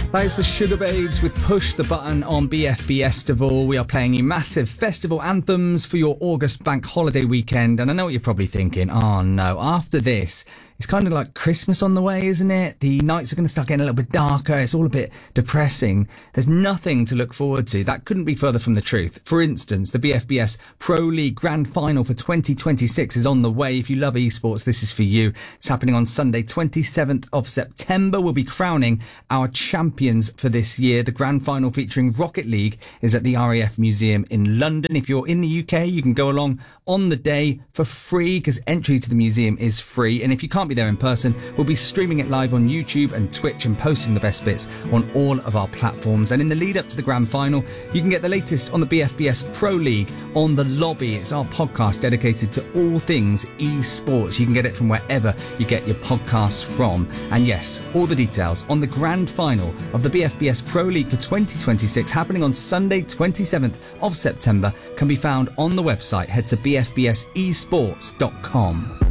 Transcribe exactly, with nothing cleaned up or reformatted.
That is the Sugar Babes with Push the Button on B F B Estival. We are playing you massive festival anthems for your August bank holiday weekend. And I know what you're probably thinking. Oh no, after this, it's kind of like Christmas on the way, isn't it? The nights are going to start getting a little bit darker. It's all a bit depressing. There's nothing to look forward to. That couldn't be further from the truth. For instance, the B F B S Pro League Grand Final for twenty twenty-six is on the way. If you love esports, this is for you. It's happening on Sunday, twenty-seventh of September. We'll be crowning our champions for this year. The Grand Final featuring Rocket League is at the R A F Museum in London. If you're in the U K, you can go along on the day for free because entry to the museum is free. And if you can't be there in person, we'll be streaming it live on YouTube and Twitch and posting the best bits on all of our platforms. And in the lead up to the grand final, you can get the latest on the B F B S Pro League on The Lobby. It's our podcast dedicated to all things esports. You can get it from wherever you get your podcasts from. And yes, all the details on the grand final of the B F B S Pro League for twenty twenty-six happening on Sunday, twenty-seventh of September can be found on the website. Head to b f b s esports dot com.